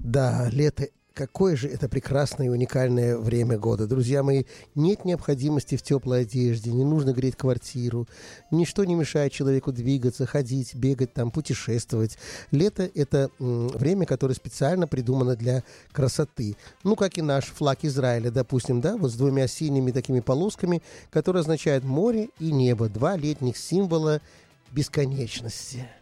Да, лето. Какое же это прекрасное и уникальное время года. Друзья мои, нет необходимости в теплой одежде, не нужно греть квартиру. Ничто не мешает человеку двигаться, ходить, бегать, там, путешествовать. Лето – это время, которое специально придумано для красоты. Ну, как и наш флаг Израиля, допустим, да, вот с двумя синими такими полосками, которые означают море и небо. Два летних символа бесконечности.